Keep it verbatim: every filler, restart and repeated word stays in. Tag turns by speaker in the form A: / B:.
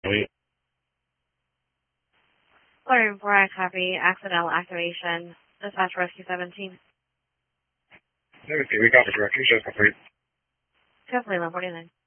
A: Wait.
B: Alarm four, I copy. Accidental activation. Dispatch Rescue seventeen.
A: Okay, we got the direction. Shows complete.
B: Complete one forty-nine.